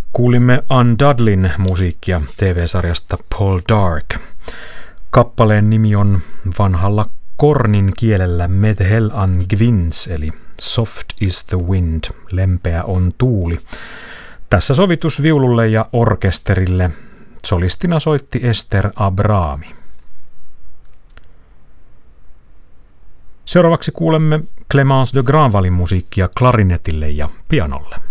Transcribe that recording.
Kuulimme Ann Dudleyn musiikkia TV-sarjasta Paul Dark. Kappaleen nimi on vanhalla kornin kielellä Medhel an Gwins, eli Soft is the wind, lempeä on tuuli. Tässä sovitus viululle ja orkesterille. Solistina soitti Esther Abrami. Seuraavaksi kuulemme Clémence de Granvallin musiikkia klarinetille ja pianolle.